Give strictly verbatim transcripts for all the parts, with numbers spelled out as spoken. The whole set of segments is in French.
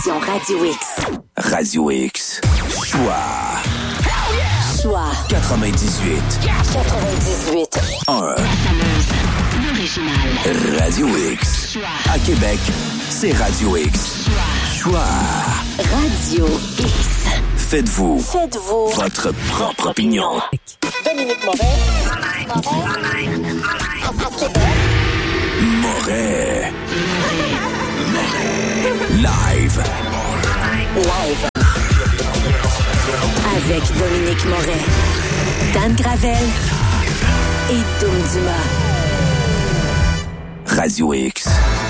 l'application Radio X. Radio X. Choix. Choix. quatre-vingt-dix-huit. quatre-vingt-dix-huit. un. L'original. Radio X. À Québec, c'est Radio X. Choix. Radio X. Faites-vous. Faites-vous. Votre propre opinion. Dominique Moret. Moret. Live. Live. Avec Dominique Moret, Dan Gravel et Dom Dumas. Radio X.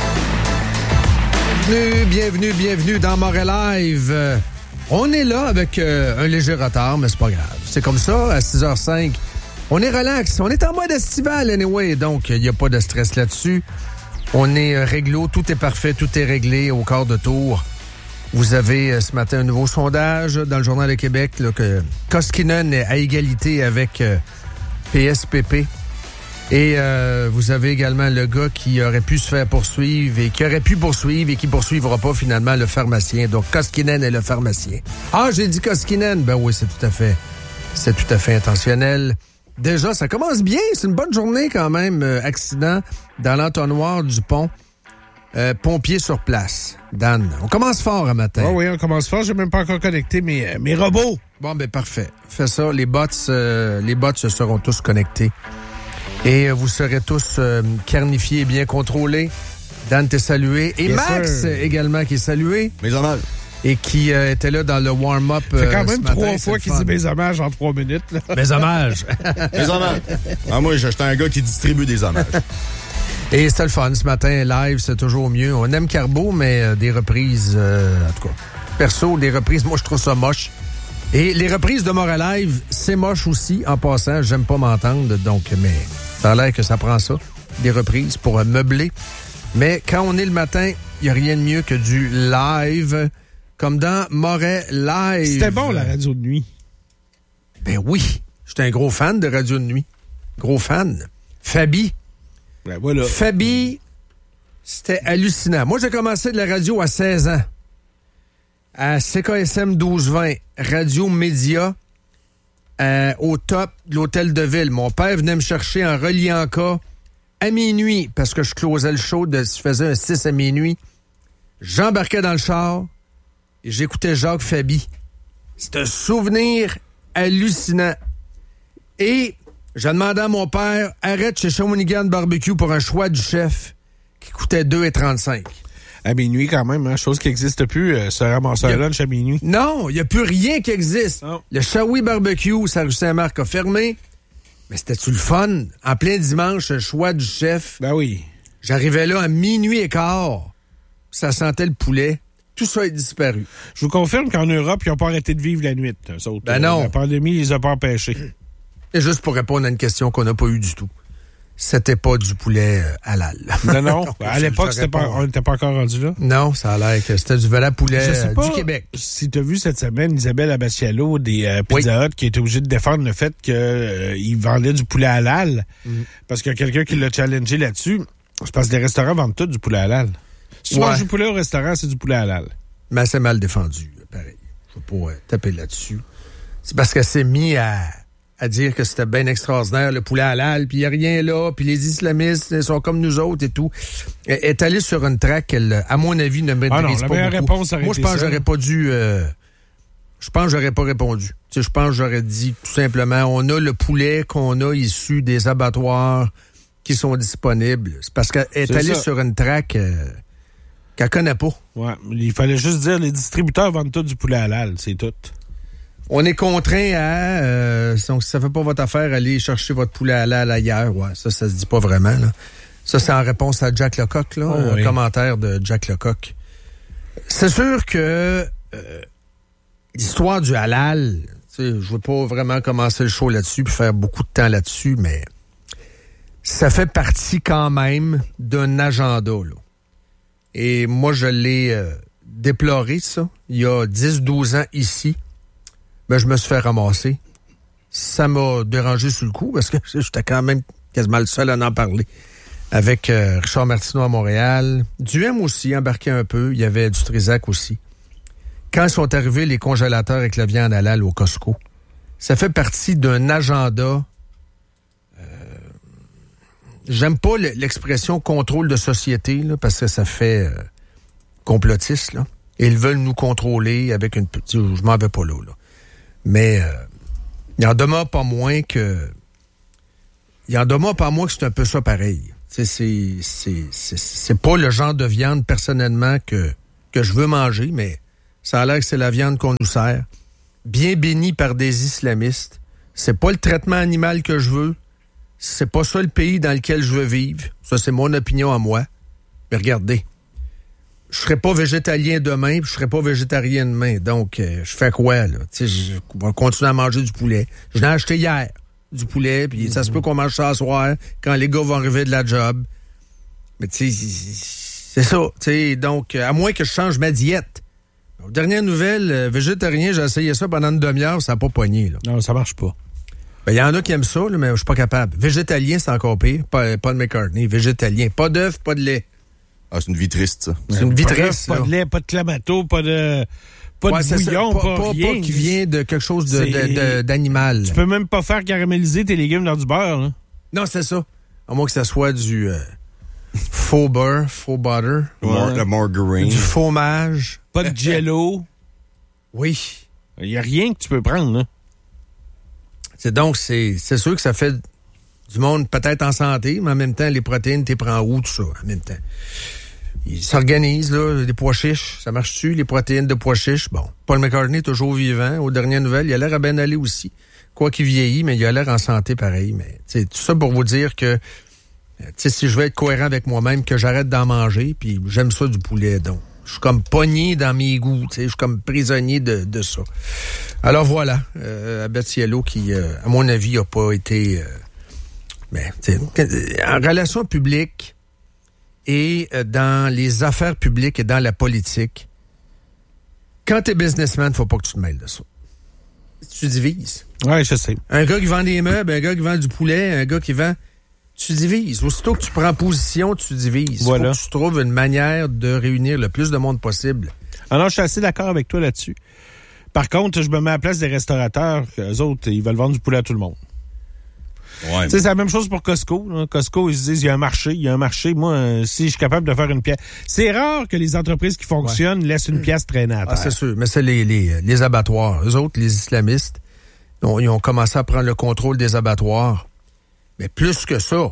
Bienvenue, bienvenue, bienvenue dans Moret Live. Euh, on est là avec euh, un léger retard, mais c'est pas grave. C'est comme ça, à six heures cinq. On est relax. On est en mode estival, anyway, donc il n'y a pas de stress là-dessus. On est euh, réglo, tout est parfait, tout est réglé au quart de tour. Vous avez euh, ce matin un nouveau sondage dans le Journal de Québec, là, que Koskinen est à égalité avec euh, P S P P. Et euh, vous avez également le gars qui aurait pu se faire poursuivre et qui aurait pu poursuivre et qui poursuivra pas finalement le pharmacien. Donc, Koskinen est le pharmacien. Ah, j'ai dit Koskinen. Ben oui, c'est tout à fait, c'est tout à fait intentionnel. Déjà, ça commence bien. C'est une bonne journée quand même. Euh, accident dans l'entonnoir du pont. Euh, pompiers sur place. Dan, on commence fort un matin. Oh oui, on commence fort. J'ai même pas encore connecté mes, mes robots. Bon, ben parfait. Fais ça. Les bots, euh, les bots se seront tous connectés. Et euh, vous serez tous euh, carnifiés et bien contrôlés. Dan t'est salué. Et Yes, Max sir. également qui est salué. Mes hommages. Et qui euh, était là dans le warm-up. Ça fait euh, quand même ce matin, trois c'est fois le qu'il fun. dit mes hommages en trois minutes. Là. Mes hommages. Mes hommages. Ah, moi, j'étais un gars qui distribue des hommages. Et c'était le fun ce matin, live, c'est toujours mieux. On aime Carbo, mais euh, des reprises, euh, en tout cas, perso, des reprises, moi je trouve ça moche. Et les reprises de Moret Live, c'est moche aussi, en passant, j'aime pas m'entendre, donc, mais ça a l'air que ça prend ça, des reprises pour euh, meubler. Mais quand on est le matin, il n'y a rien de mieux que du live, comme dans Moret Live. C'était bon, la radio de nuit. Ben oui, j'étais un gros fan de radio de nuit. Gros fan. Fabi. Ben voilà. Fabi, c'était hallucinant. Moi, j'ai commencé de la radio à seize ans. À C K S M douze vingt, Radio Média, euh, au top de l'hôtel de ville. Mon père venait me chercher en reliant cas à minuit, parce que je closais le show, de, je faisais un six à minuit. J'embarquais dans le char et j'écoutais Jacques Fabi. C'est un souvenir hallucinant. Et j'ai demandé à mon père, arrête chez Shawinigan Barbecue pour un choix du chef qui coûtait deux dollars trente-cinq. À minuit, quand même, hein, chose qui n'existe plus, euh, se ramasser un lunch à minuit. Non, il n'y a plus rien qui existe. Non. Le Shawi Barbecue, ça rue Saint-Marc a fermé. Mais c'était-tu le fun? En plein dimanche, le choix du chef. Ben oui. J'arrivais là à minuit et quart. Ça sentait le poulet. Tout ça est disparu. Je vous confirme qu'en Europe, ils n'ont pas arrêté de vivre la nuit. Eux autres. Ben non. La pandémie, ils les a pas empêchés. Et juste pour répondre à une question qu'on n'a pas eue du tout. C'était pas du poulet euh, halal. Non, non. Donc, À l'époque, je c'était pas, réponds. on n'était pas encore rendu là. Non, ça a l'air que c'était du vrai poulet Je sais euh, pas du Québec. si tu as vu cette semaine Isabelle Abascialo des euh, Pizza Hut qui était obligée de défendre le fait qu'il euh, vendait du poulet halal Mm. parce qu'il y a quelqu'un qui l'a challengé là-dessus. C'est parce que les restaurants vendent tout du poulet halal. Si tu Ouais. manges du poulet au restaurant, c'est du poulet halal. Mais c'est mal défendu, pareil. Je ne veux pas euh, taper là-dessus. C'est parce qu'elle s'est mis à, à dire que c'était bien extraordinaire, le poulet halal, puis il n'y a rien là, puis les islamistes ils sont comme nous autres et tout. Elle est allée sur une track qu'elle, à mon avis, ne maîtrise Ah non, la pas meilleure beaucoup. réponse aurait Moi, je été pense que ça. j'aurais pas dû... euh, je pense que j'aurais pas répondu. Tu sais, je pense que j'aurais dit tout simplement, on a le poulet qu'on a issu des abattoirs qui sont disponibles. C'est parce qu'elle est C'est allée ça. sur une track euh, qu'elle connaît pas. Ouais, il fallait juste dire les distributeurs vendent tout du poulet halal, c'est tout. On est contraint à... Euh, donc, si ça fait pas votre affaire, aller chercher votre poulet halal ailleurs. Ouais, ça, ça se dit pas vraiment. Là. Ça, c'est en réponse à Jack Lecoq, là, Oh, un oui. commentaire de Jack Lecoq. C'est sûr que euh, l'histoire du halal, tu sais, je veux pas vraiment commencer le show là-dessus puis faire beaucoup de temps là-dessus, mais ça fait partie quand même d'un agenda, là. Et moi, je l'ai euh, déploré, ça, il y a dix douze ans ici. Ben, je me suis fait ramasser. Ça m'a dérangé sur le coup parce que j'étais quand même quasiment le seul à en parler. Avec euh, Richard Martineau à Montréal. Duhem aussi, embarqué un peu. Il y avait du Trisac aussi. quand sont arrivés les congélateurs avec la viande halal au Costco, ça fait partie d'un agenda. Euh, j'aime pas l'expression contrôle de société, là, parce que ça fait euh, complotiste, là. Et ils veulent nous contrôler avec une petite... Je m'en vais pas là, là. Mais euh, il en demeure pas moins que... Il en demeure pas moins que c'est un peu ça pareil. C'est, c'est, c'est, c'est, c'est pas le genre de viande, personnellement, que, que je veux manger, mais ça a l'air que c'est la viande qu'on nous sert. Bien bénie par des islamistes. C'est pas le traitement animal que je veux. C'est pas ça le pays dans lequel je veux vivre. Ça, c'est mon opinion à moi. Mais regardez, je serai pas végétalien demain, puis je serai pas végétarien demain. Donc, euh, je fais quoi, là? Tu sais, je vais continuer à manger du poulet. Je l'ai acheté hier, du poulet, puis mm-hmm. ça se peut qu'on mange ça ce soir, quand les gars vont arriver de la job. Mais tu sais, c'est ça. Tu sais, donc, à moins que je change ma diète. Donc, dernière nouvelle, euh, végétarien, j'ai essayé ça pendant une demi-heure, ça n'a pas pogné, là. Non, ça marche pas. Ben, il y en a qui aiment ça, là, mais je suis pas capable. Végétalien, c'est encore pire. Pas, pas de McCartney. Végétalien. Pas d'œuf, pas de lait. Ah, c'est une vie triste, ça. C'est une vie triste, Pas de lait, pas de clamato, pas de... Pas ouais, de bouillon, pas, pas, pas rien. Pas qui vient de quelque chose de, de, de, d'animal. Tu peux même pas faire caraméliser tes légumes dans du beurre, là. Non, c'est ça. À moins que ça soit du euh, faux beurre, faux butter. Ouais. La margarine. Du fromage. Pas de jello. Oui. Il y a rien que tu peux prendre, là. C'est donc, c'est, c'est sûr que ça fait du monde peut-être en santé, mais en même temps, les protéines, t'es prends où, tout ça, en même temps. Ils s'organisent, là, les pois chiches. Ça marche-tu, les protéines de pois chiches? Bon, Paul McCartney, toujours vivant. Aux dernières nouvelles, il a l'air à bien aller aussi. Quoi qu'il vieillit, mais il a l'air en santé pareil. Mais, tu sais, tout ça pour vous dire que, tu sais, si je veux être cohérent avec moi-même, que j'arrête d'en manger, puis j'aime ça du poulet, donc. Je suis comme pogné dans mes goûts, tu sais, je suis comme prisonnier de, de ça. Alors voilà, euh, Abatiello qui, euh, à mon avis, n'a pas été... Euh, mais, en relations publiques et dans les affaires publiques et dans la politique, quand t'es businessman, faut pas que tu te mêles de ça. Tu divises. Oui, je sais. Un gars qui vend des meubles, un gars qui vend du poulet, un gars qui vend... Tu divises. Aussitôt que tu prends position, tu divises. Voilà. Faut que tu trouves une manière de réunir le plus de monde possible. Alors, je suis assez d'accord avec toi là-dessus. Par contre, je me mets à la place des restaurateurs. Eux autres, ils veulent vendre du poulet à tout le monde. Ouais. Tu sais, c'est la même chose pour Costco. Là. Costco, ils se disent, il y a un marché, il y a un marché. Moi, euh, si je suis capable de faire une pièce... C'est rare que les entreprises qui fonctionnent ouais. laissent une pièce traîner à terre. Ah, c'est sûr. Mais c'est les, les, les abattoirs. Eux autres, les islamistes, ils ont, ils ont commencé à prendre le contrôle des abattoirs. Mais plus que ça,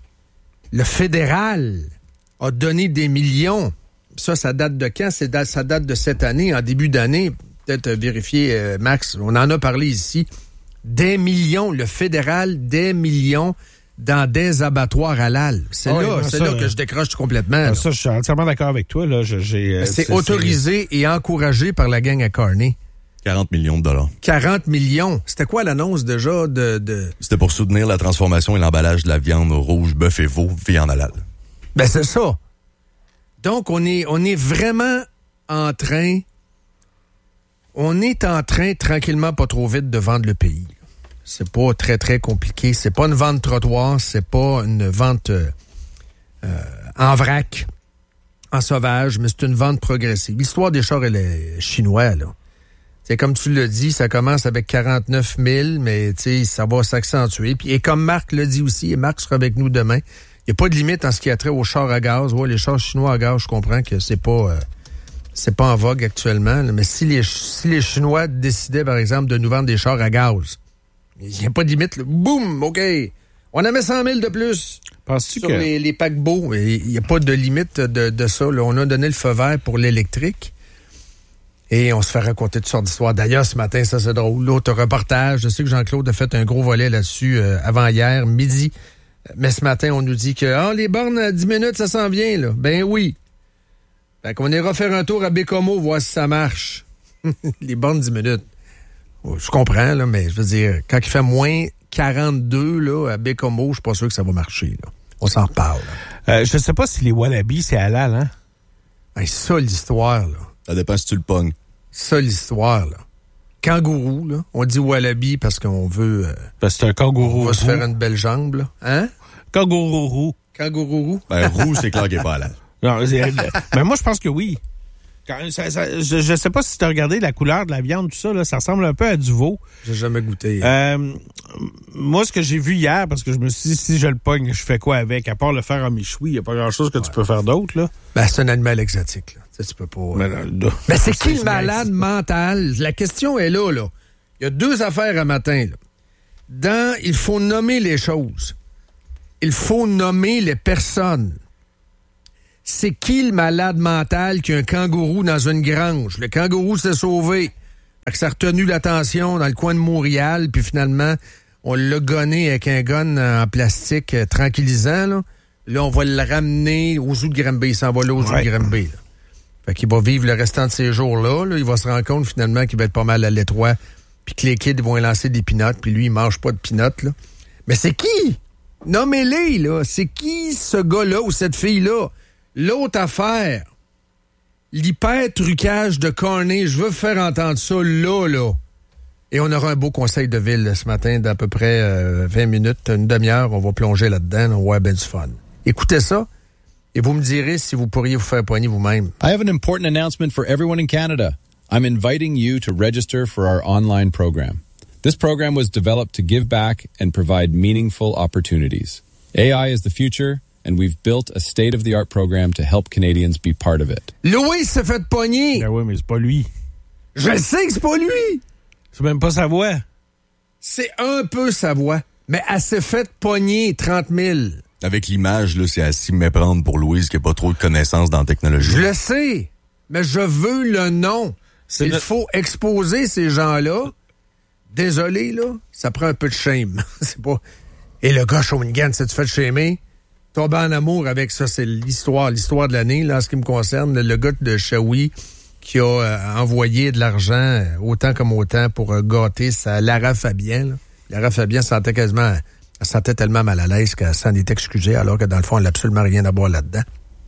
le fédéral a donné des millions. Ça, ça date de quand? C'est da- ça date de cette année, en début d'année. Peut-être vérifier, euh, Max, on en a parlé ici. Des millions, le fédéral, des millions dans des abattoirs halal. C'est ah là, oui, c'est ça, là que je décroche complètement. Ah, là. ça, je suis entièrement d'accord avec toi. Là. Je, j'ai, euh, c'est, c'est autorisé c'est... et encouragé par la gang à Carney. quarante millions de dollars. quarante millions. C'était quoi l'annonce déjà de... de... C'était pour soutenir la transformation et l'emballage de la viande rouge, bœuf et veau, viande halal. Ben, c'est ça. Donc, on est, on est vraiment en train... On est en train, tranquillement, pas trop vite, de vendre le pays. C'est pas très, très compliqué. C'est pas une vente trottoir, c'est pas une vente euh, euh, en vrac, en sauvage, mais c'est une vente progressive. L'histoire des chars, elle est chinoise, là. C'est comme tu l'as dit, ça commence avec quarante-neuf mille, mais ça va s'accentuer. Puis, et comme Marc l'a dit aussi, et Marc sera avec nous demain, il n'y a pas de limite en ce qui a trait aux chars à gaz. Ouais, les chars chinois à gaz, je comprends que c'est pas euh, c'est pas en vogue actuellement. Là, mais si les, si les Chinois décidaient, par exemple, de nous vendre des chars à gaz, il n'y a pas de limite. Là. Boum! OK! On en met cent mille de plus. Penses-tu sur que... les, les paquebots. Il n'y a pas de limite de, de ça. Là. On a donné le feu vert pour l'électrique. Et on se fait raconter toutes sortes d'histoires. D'ailleurs, ce matin, ça c'est drôle. L'autre reportage, je sais que Jean-Claude a fait un gros volet là-dessus euh, avant-hier, midi. Mais ce matin, on nous dit que ah, les bornes à dix minutes, ça s'en vient, là. Ben oui. Fait qu'on ira faire un tour à Bécomo, voir si ça marche. Les bornes dix minutes. Je comprends, là, mais je veux dire, quand il fait moins quarante-deux là, à Bécomo, je suis pas sûr que ça va marcher. Là. On s'en reparle. Euh, je sais pas si les Wallabies, c'est halal, hein? Ben, c'est ça l'histoire, là. Ça dépend si tu le pognes. Ça, l'histoire, là. Kangourou, là. On dit wallaby parce qu'on veut... Euh, parce que c'est un kangourou. On va se faire une belle jambe, là. Hein? Kangourou. Kangourou. Ben, roux, c'est clair qu'il n'est pas halal. Non, c'est... Mais moi, je pense que oui. Quand, ça, ça, je, je sais pas si tu as regardé la couleur de la viande, tout ça, là, ça ressemble un peu à du veau. J'ai jamais goûté. Euh, moi, ce que j'ai vu hier, parce que je me suis dit, si je le pogne, je fais quoi avec? À part le faire en michoui, il n'y a pas grand-chose que ouais. tu peux faire d'autre, là. Ben, c'est un animal exotique, là. Tu sais, tu peux pas... Mais, euh... là, Mais c'est qui le malade mental? La question est là, là. Il y a deux affaires à matin, là. Dans, il faut nommer les choses. Il faut nommer les personnes. C'est qui le malade mental qui a un kangourou dans une grange? Le kangourou s'est sauvé. Fait que ça a retenu l'attention dans le coin de Montréal, puis finalement, on l'a gonné avec un gun en plastique euh, tranquillisant. Là. là, on va le ramener au zoo de Granby. Il s'en va là au zoo ouais. de Granby. Là. Fait qu'il va vivre le restant de ces jours-là. Là. Il va se rendre compte finalement qu'il va être pas mal à l'étroit, puis que les kids vont lui lancer des pinottes, puis lui, il mange pas de pinottes. Là. Mais c'est qui? Nommez-les, là. C'est qui ce gars-là ou cette fille-là? L'autre affaire, l'hyper-trucage de Carney, je veux faire entendre ça là, là. Et on aura un beau conseil de ville ce matin d'à peu près euh, vingt minutes, une demi-heure, on va plonger là-dedans, on va avoir ben du fun. Écoutez ça, et vous me direz si vous pourriez vous faire poigner vous-même. I have an important announcement for everyone in Canada. I'm inviting you to register for our online program. This program was developed to give back and provide meaningful opportunities. A I is the future, and we've built a state-of-the-art program to help Canadians be part of it. Louis s'est fait pogner. Ben oui, mais c'est pas lui. Je sais que c'est pas lui. C'est même pas sa voix. C'est un peu sa voix, mais elle s'est fait pogner trente mille. Avec l'image, là, c'est à s'y méprendre pour Louise qui n'a pas trop de connaissances dans la technologie. Je le sais, mais je veux le nom. C'est Il le... faut exposer ces gens-là. Désolé, là, ça prend un peu de shame. C'est pas... Et le gars Shawinigan, si tu fais shamer... Tomber en amour avec ça, c'est l'histoire, l'histoire de l'année, là, en ce qui me concerne. Le gars de Shawi qui a euh, envoyé de l'argent, euh, autant comme autant, pour euh, gâter sa Lara Fabian. Là. Lara Fabian sentait quasiment, elle sentait tellement mal à l'aise qu'elle s'en est excusée, alors que dans le fond, elle n'a absolument rien à voir là-dedans.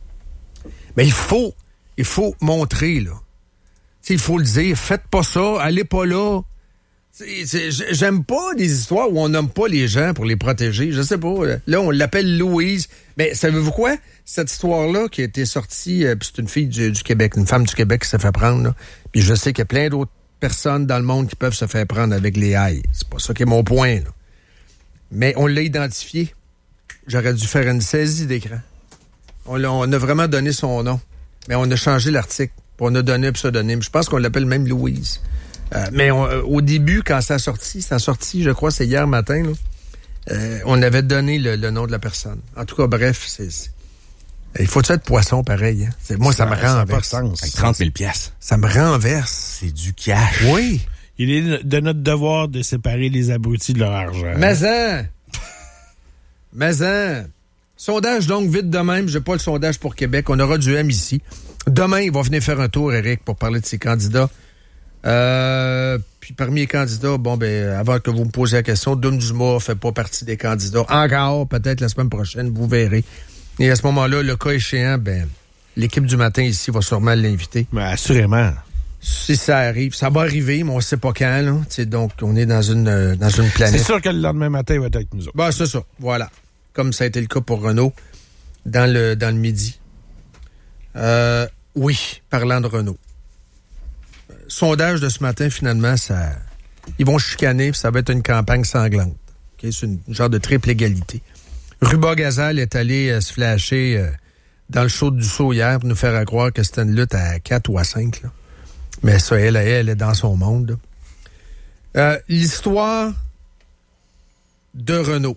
Mais il faut, il faut montrer, là. T'sais, il faut le dire, faites pas ça, allez pas là. C'est, c'est, j'aime pas des histoires où on nomme pas les gens pour les protéger. Je sais pas. Là, on l'appelle Louise. Mais savez-vous quoi? Cette histoire-là qui a été sortie, euh, c'est une fille du, du Québec, une femme du Québec qui s'est fait prendre. Là. Puis je sais qu'il y a plein d'autres personnes dans le monde qui peuvent se faire prendre avec les haïs. C'est pas ça qui est mon point. Là. Mais on l'a identifié. J'aurais dû faire une saisie d'écran. On, l'a, on a vraiment donné son nom. Mais on a changé l'article. On a donné un pseudonyme. Je pense qu'on l'appelle même Louise. Euh, mais on, euh, au début, quand ça a sorti, ça a sorti, je crois, c'est hier matin, là, euh, on avait donné le, le nom de la personne. En tout cas, bref, c'est... c'est... Il faut être poisson pareil. Hein? C'est, moi, ça, ça me renverse. Avec trente mille piastres. Ça me renverse. C'est du cash. Oui. Il est de notre devoir de séparer les abrutis de leur argent. Mais hein! Mais hein! Sondage, donc, vite de même. J'ai pas le sondage pour Québec. On aura du M ici. Demain, il va venir faire un tour, Eric, pour parler de ses candidats. Euh, puis parmi les candidats, bon, ben, avant que vous me posiez la question, Doom Dumas fait pas partie des candidats. Encore, peut-être la semaine prochaine, vous verrez. Et à ce moment-là, le cas échéant, ben, l'équipe du matin ici va sûrement l'inviter. Mais assurément. Si ça arrive, ça va arriver, mais on sait pas quand, là. T'sais, donc, on est dans une, euh, dans une planète. C'est sûr que le lendemain matin, il va être avec nous autres. Ben, c'est ça. Voilà. Comme ça a été le cas pour Renault dans le, dans le midi. Euh, oui, parlant de Renault. Sondage de ce matin, finalement, ça, ils vont chicaner, puis ça va être une campagne sanglante. Okay? C'est une, une genre de triple égalité. Ruba Gazal est allé euh, se flasher euh, dans le show du saut hier pour nous faire croire que c'était une lutte à quatre ou à cinq. Là. Mais ça, elle, elle est dans son monde. Euh, l'histoire de Renault,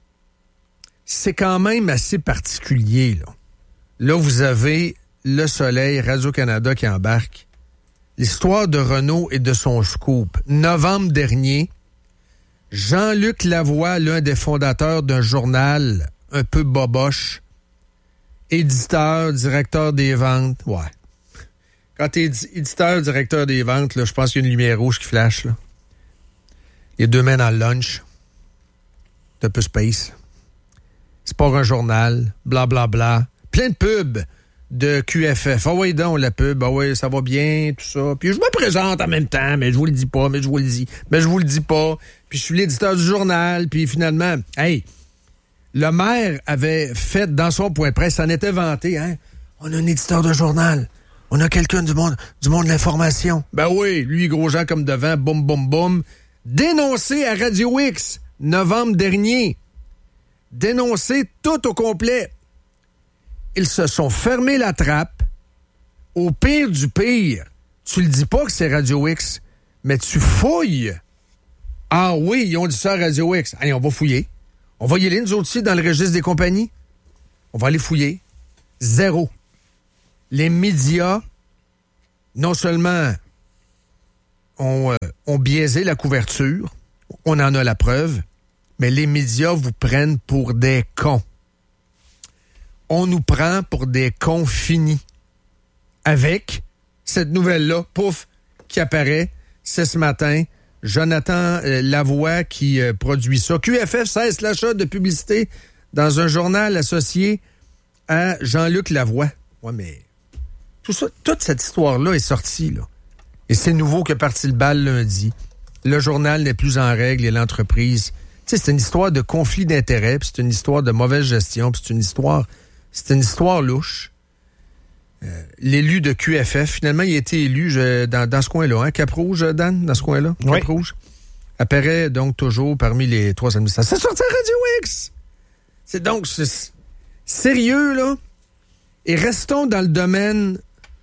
c'est quand même assez particulier. Là, là vous avez Le Soleil, Radio-Canada qui embarque. L'histoire de Renault et de son scoop. Novembre dernier, Jean-Luc Lavoie, l'un des fondateurs d'un journal un peu boboche, éditeur, directeur des ventes, ouais. Quand t'es éditeur, directeur des ventes, là, je pense qu'il y a une lumière rouge qui flash. Là. Il y a deux mains dans le lunch. C'est un peu space. C'est pas un journal, blablabla. Bla, bla. Plein de pubs de Q F F. Ah oui, donc, la pub. Ah oui, ça va bien, tout ça. Puis je me présente en même temps, mais je vous le dis pas, mais je vous le dis. Mais je vous le dis pas. Puis je suis l'éditeur du journal. Puis finalement, hey, le maire avait fait dans son point de presse, ça en était vanté, hein. On a un éditeur de journal. On a quelqu'un du monde, du monde de l'information. Ben oui, lui, gros Jean comme devant, boum, boum, boum. Dénoncé à Radio X, novembre dernier. Dénoncé tout au complet. Ils se sont fermés la trappe. Au pire du pire, tu le dis pas que c'est Radio X, mais tu fouilles. Ah oui, ils ont dit ça à Radio X. Allez, on va fouiller. On va y aller, nous autres aussi, dans le registre des compagnies. On va aller fouiller. Zéro. Les médias, non seulement ont, euh, ont biaisé la couverture, on en a la preuve, mais les médias vous prennent pour des cons. On nous prend pour des cons finis. Avec cette nouvelle-là, pouf, qui apparaît, c'est ce matin. Jonathan euh, Lavoie qui euh, produit ça. Q F F cesse l'achat de publicité dans un journal associé à Jean-Luc Lavoie. Ouais, mais tout ça, toute cette histoire-là est sortie, là. Et c'est nouveau que parti le bal lundi. Le journal n'est plus en règle et l'entreprise... Tu sais, c'est une histoire de conflit d'intérêts, puis c'est une histoire de mauvaise gestion, puis c'est une histoire... C'est une histoire louche. Euh, l'élu de Q F F, finalement, il a été élu je, dans, dans ce coin-là, hein? Cap-Rouge, Dan, dans ce coin-là? Oui. Cap-Rouge. Apparaît donc toujours parmi les trois administrations. C'est sorti à Radio X! C'est donc... C'est sérieux, là? Et restons dans le domaine,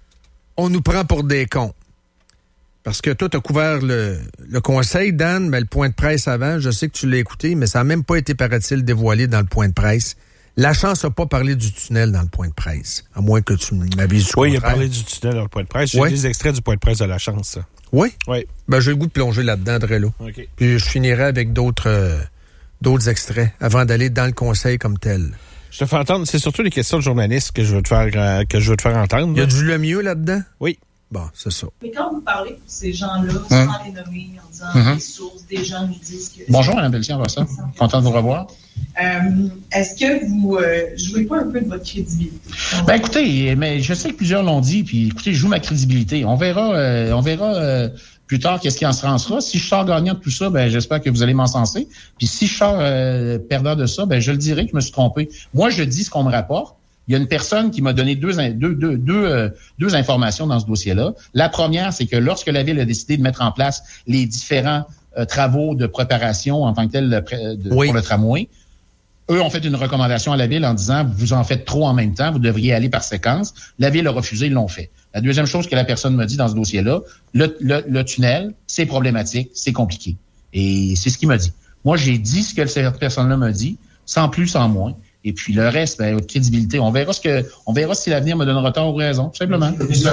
on nous prend pour des cons. Parce que toi, tu as couvert le, le conseil, Dan, mais le point de presse avant, je sais que tu l'as écouté, mais ça n'a même pas été, paraît-il, dévoilé dans le point de presse. La chance n'a pas parlé du tunnel dans le point de presse, à moins que tu m'avises du Oui, contraire. il a parlé du tunnel dans le point de presse. J'ai ouais. des extraits du point de presse de la chance, ça. Oui? Oui. Ben, j'ai le goût de plonger là-dedans, Drello. OK. Puis je finirai avec d'autres, euh, d'autres extraits avant d'aller dans le conseil comme tel. Je te fais entendre, c'est surtout les questions de journalistes que je veux te faire, euh, que je veux te faire entendre. Il y a du le mieux là-dedans? Oui. Bon, c'est ça. Mais quand vous parlez pour ces gens-là, sans hum. les nommer, en disant hum. des sources, des gens nous disent que... Bonjour, Mme Pelletier, on va ça. Content de vous revoir. Euh, est-ce que vous euh, jouez pas un peu de votre crédibilité? Ben écoutez, mais je sais que plusieurs l'ont dit, puis écoutez, je joue ma crédibilité. On verra, euh, on verra euh, plus tard qu'est-ce qui en sera en sera. Si je sors gagnant de tout ça, ben j'espère que vous allez m'encenser. Puis si je sors euh, perdant de ça, ben je le dirai que je me suis trompé. Moi, je dis ce qu'on me rapporte. Il y a une personne qui m'a donné deux, deux, deux, deux, euh, deux informations dans ce dossier-là. La première, c'est que lorsque la Ville a décidé de mettre en place les différents euh, travaux de préparation en tant que tel de, de, oui. pour le tramway, eux ont fait une recommandation à la Ville en disant « vous en faites trop en même temps, vous devriez aller par séquence ». La Ville a refusé, ils l'ont fait. La deuxième chose que la personne me dit dans ce dossier-là, le, le, le tunnel, c'est problématique, c'est compliqué. Et c'est ce qu'il m'a dit. Moi, j'ai dit ce que cette personne-là m'a dit, sans plus, sans moins. Et puis le reste, ben, votre crédibilité, on verra ce que, on verra si l'avenir me donnera tort ou raison, tout simplement.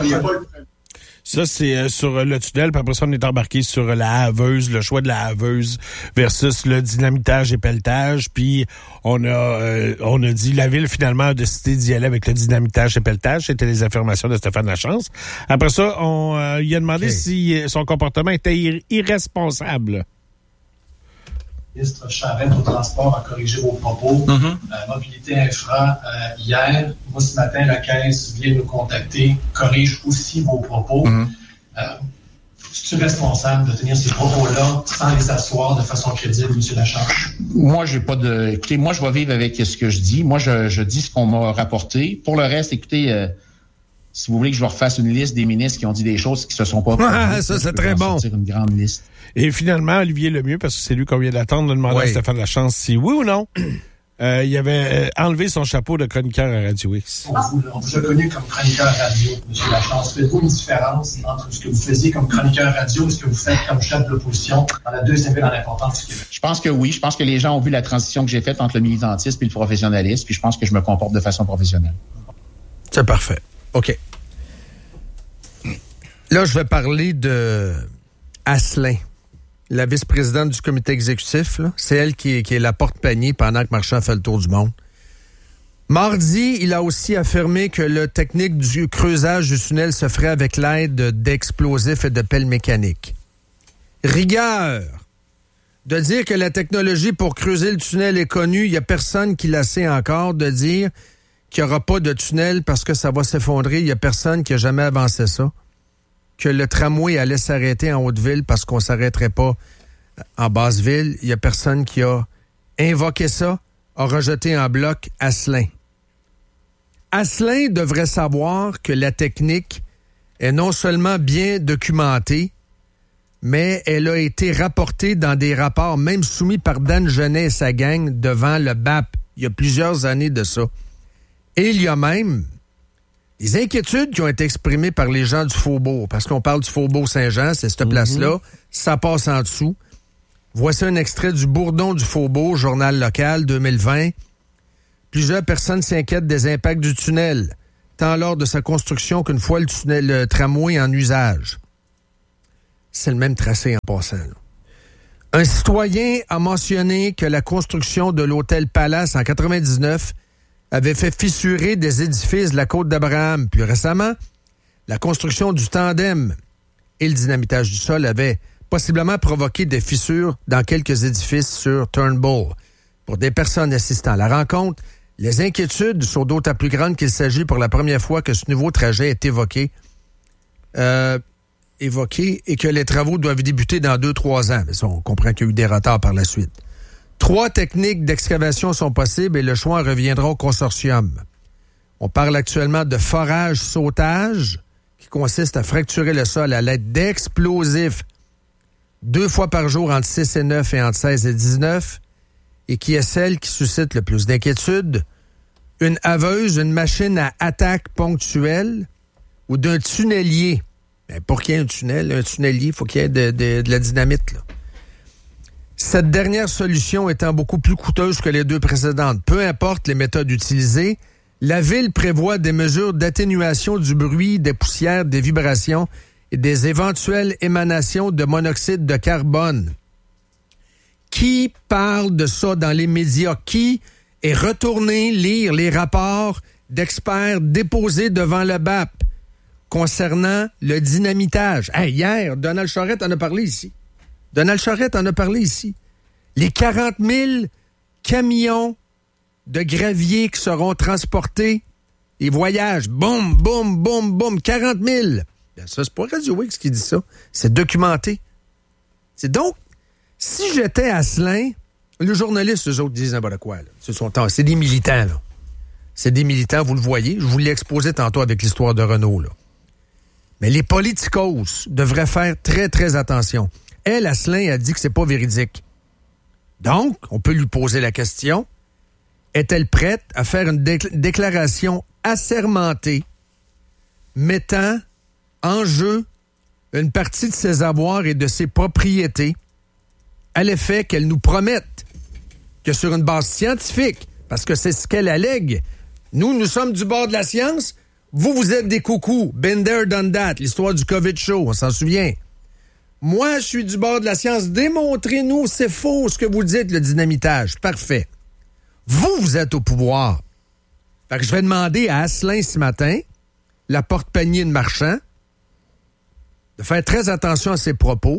Ça, c'est euh, sur le tunnel, puis après ça, on est embarqué sur la haveuse, le choix de la haveuse versus le dynamitage et pelletage. Puis on a euh, on a dit, la Ville, finalement, a décidé d'y aller avec le dynamitage et pelletage. C'était les affirmations de Stéphane Lachance. Après ça, on euh, il a demandé okay. si son comportement était ir- irresponsable. Le ministre Charette au transport a corrigé vos propos. Mm-hmm. Euh, mobilité infra, euh, hier, moi ce matin, la Caisse vient nous contacter, corrige aussi vos propos. Mm-hmm. Euh, es-tu responsable de tenir ces propos-là sans les asseoir de façon crédible, M. Lachance? Moi, j'ai pas de... Écoutez, moi, je vais vivre avec ce que je dis. Moi, je, je dis ce qu'on m'a rapporté. Pour le reste, écoutez... Euh, si vous voulez que je vous refasse une liste des ministres qui ont dit des choses qui se sont pas... Ah, ça, c'est très bon. Une grande liste. Et finalement, Olivier Lemieux, parce que c'est lui qu'on vient d'attendre, de demander oui. à Stéphane Lachance si oui ou non, euh, il avait enlevé son chapeau de chroniqueur à Radio X. On vous, on vous a connu comme chroniqueur radio, M. Lachance. Faites-vous une différence entre ce que vous faisiez comme chroniqueur radio et ce que vous faites comme chef de l'opposition dans la deuxième ville en importance du Québec? Je pense que oui. Je pense que les gens ont vu la transition que j'ai faite entre le militantisme et le professionnalisme, puis je pense que je me comporte de façon professionnelle. C'est parfait. OK. Là, je vais parler de Asselin, la vice-présidente du comité exécutif. Là. C'est elle qui est, qui est la porte-panier pendant que Marchand fait le tour du monde. Mardi, il a aussi affirmé que la technique du creusage du tunnel se ferait avec l'aide d'explosifs et de pelles mécaniques. Rigueur! De dire que la technologie pour creuser le tunnel est connue, il n'y a personne qui la sait encore. De dire qu'il n'y aura pas de tunnel parce que ça va s'effondrer, il n'y a personne qui a jamais avancé ça. Que le tramway allait s'arrêter en Haute-Ville parce qu'on ne s'arrêterait pas en Basse-Ville. Il n'y a personne qui a invoqué ça, a rejeté en bloc Asselin. Asselin devrait savoir que la technique est non seulement bien documentée, mais elle a été rapportée dans des rapports, même soumis par Dan Genet et sa gang, devant le B A P. Il y a plusieurs années de ça. Et il y a même des inquiétudes qui ont été exprimées par les gens du Faubourg, parce qu'on parle du Faubourg Saint-Jean, c'est cette mm-hmm. place-là, ça passe en dessous. Voici un extrait du Bourdon du Faubourg, journal local, deux mille vingt. Plusieurs personnes s'inquiètent des impacts du tunnel, tant lors de sa construction qu'une fois le tunnel, le tramway en usage. C'est le même tracé en passant. Là. Un citoyen a mentionné que la construction de l'hôtel Palace en quatre-vingt-dix-neuf avait fait fissurer des édifices de la Côte d'Abraham. Plus récemment, la construction du tandem et le dynamitage du sol avaient possiblement provoqué des fissures dans quelques édifices sur Turnbull. Pour des personnes assistant à la rencontre, les inquiétudes sont d'autant plus grandes qu'il s'agit pour la première fois que ce nouveau trajet est évoqué, euh, évoqué et que les travaux doivent débuter dans deux, trois ans. Mais ça, on comprend qu'il y a eu des retards par la suite. Trois techniques d'excavation sont possibles et le choix reviendra au consortium. On parle actuellement de forage-sautage, qui consiste à fracturer le sol à l'aide d'explosifs deux fois par jour entre six et neuf et entre seize et dix-neuf, et qui est celle qui suscite le plus d'inquiétude. Une haveuse, une machine à attaque ponctuelle ou d'un tunnelier. Ben, pour qu'il y ait un tunnel, un tunnelier, il faut qu'il y ait de, de, de la dynamite, là. Cette dernière solution étant beaucoup plus coûteuse que les deux précédentes. Peu importe les méthodes utilisées, la Ville prévoit des mesures d'atténuation du bruit, des poussières, des vibrations et des éventuelles émanations de monoxyde de carbone. Qui parle de ça dans les médias? Qui est retourné lire les rapports d'experts déposés devant le B A P concernant le dynamitage? Hey, hier, Donald Charette en a parlé ici. Donald Charette en a parlé ici. Les quarante mille camions de gravier qui seront transportés, les voyages, boum, boum, boum, boum, quarante mille. Bien, ça, c'est pas Radio X qui dit ça. C'est documenté. C'est donc, si j'étais à Asselin, les journalistes, eux autres, disent n'importe quoi. Là. Ce sont, c'est des militants, là. C'est des militants, vous le voyez. Je vous l'ai exposé tantôt avec l'histoire de Renault, là. Mais les politicos devraient faire très, très attention. Elle, Asselin, a dit que c'est pas véridique. Donc, on peut lui poser la question, est-elle prête à faire une dé- déclaration assermentée mettant en jeu une partie de ses avoirs et de ses propriétés à l'effet qu'elle nous promette que sur une base scientifique, parce que c'est ce qu'elle allègue, nous, nous sommes du bord de la science, vous, vous êtes des coucous, been there, done that, l'histoire du COVID show, on s'en souvient. Moi, je suis du bord de la science. Démontrez-nous, c'est faux ce que vous dites, le dynamitage. Parfait. Vous, vous êtes au pouvoir. Fait que je vais demander à Asselin ce matin, la porte-panier de Marchand, de faire très attention à ses propos.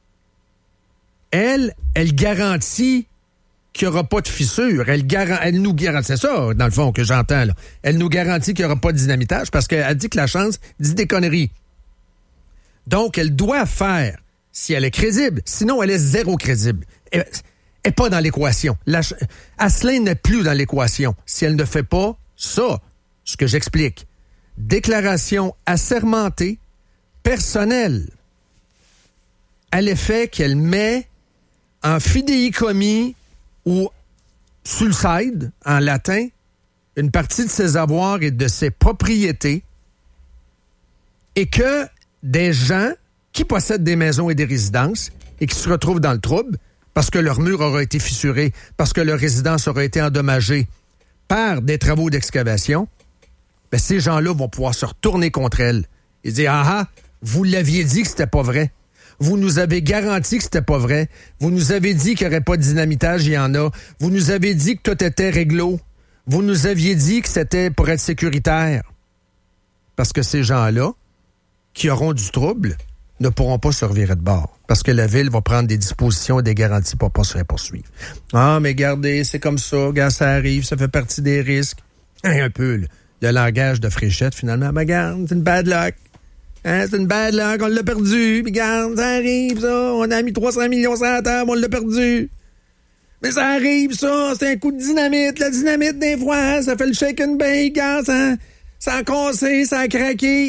Elle, elle garantit qu'il n'y aura pas de fissure. Elle, gar- elle nous garantit, c'est ça, dans le fond, que j'entends, là. Elle nous garantit qu'il n'y aura pas de dynamitage parce qu'elle dit que la chance dit des conneries. Donc, elle doit faire, si elle est crédible. Sinon, elle est zéro crédible. Elle n'est pas dans l'équation. La, Asselin n'est plus dans l'équation. Si elle ne fait pas ça, ce que j'explique. Déclaration assermentée, personnelle, à l'effet qu'elle met en fidéicommis ou sulcide, en latin, une partie de ses avoirs et de ses propriétés, et que des gens qui possèdent des maisons et des résidences et qui se retrouvent dans le trouble parce que leur mur aura été fissuré, parce que leur résidence aura été endommagée par des travaux d'excavation, ben ces gens-là vont pouvoir se retourner contre elle et dire « Ah ah, vous l'aviez dit que c'était pas vrai. Vous nous avez garanti que c'était pas vrai. Vous nous avez dit qu'il n'y aurait pas de dynamitage, il y en a. Vous nous avez dit que tout était réglo. Vous nous aviez dit que c'était pour être sécuritaire. » Parce que ces gens-là, qui auront du trouble, ne pourront pas se revirer de bord. Parce que la Ville va prendre des dispositions et des garanties pour ne pas se faire poursuivre. Ah, mais regardez, c'est comme ça, regarde, ça arrive, ça fait partie des risques. Hein, un peu, le, le langage de Fréchette, finalement. Mais regarde, c'est une bad luck. Hein, c'est une bad luck, on l'a perdu. Puis regarde, ça arrive, ça. On a mis trois cents millions sur la table, on l'a perdu. Mais ça arrive, ça. C'est un coup de dynamite. La dynamite, des fois, ça fait le shake and bake. Hein, ça, ça a cassé, ça a craqué.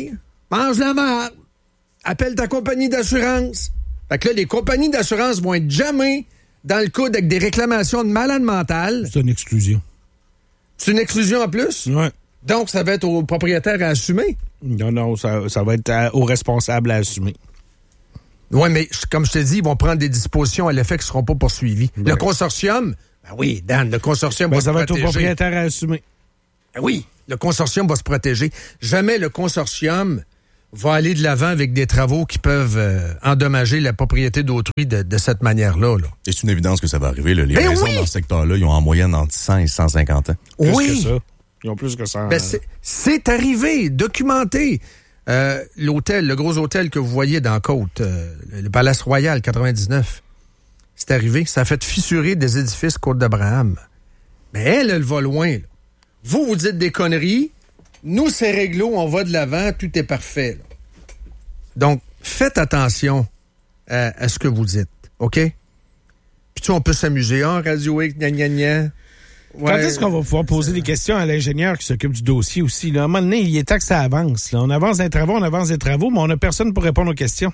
mange la marde. Appelle ta compagnie d'assurance. Fait que là, les compagnies d'assurance vont être jamais dans le coude avec des réclamations de malade mental. C'est une exclusion. C'est une exclusion en plus? Oui. Donc, ça va être au propriétaire à assumer? Non, non, ça, ça va être à, au responsable à assumer. Oui, mais comme je te dis, ils vont prendre des dispositions à l'effet qui ne seront pas poursuivies. Ben. Le consortium, ben oui, Dan, le consortium ben, va ça se va protéger. être au propriétaire à assumer. Ben oui, le consortium va se protéger. Jamais le consortium va aller de l'avant avec des travaux qui peuvent euh, endommager la propriété d'autrui de, de cette manière-là. Là. Et c'est une évidence que ça va arriver. Là. Les ben maisons oui. dans ce secteur-là, ils ont en moyenne entre cent et cent cinquante ans. Plus oui. que ça. Ils ont plus que ça. Ben c'est, c'est arrivé, documenté. Euh, l'hôtel, le gros hôtel que vous voyez dans la côte, euh, le Palace Royal quatre-vingt-dix-neuf, c'est arrivé. Ça a fait fissurer des édifices Côte d'Abraham. Mais elle, elle va loin. Là. Vous, vous dites des conneries. Nous, c'est réglo, on va de l'avant, tout est parfait. Là. Donc, faites attention à, à ce que vous dites, OK? Puis tu sais, on peut s'amuser. Ah, Radio X, gna gna gna. Ouais, Quand est-ce qu'on va pouvoir poser des questions à l'ingénieur qui s'occupe du dossier aussi? Là? À un moment donné, il est temps que ça avance. Là. On avance des travaux, on avance des travaux, mais on n'a personne pour répondre aux questions.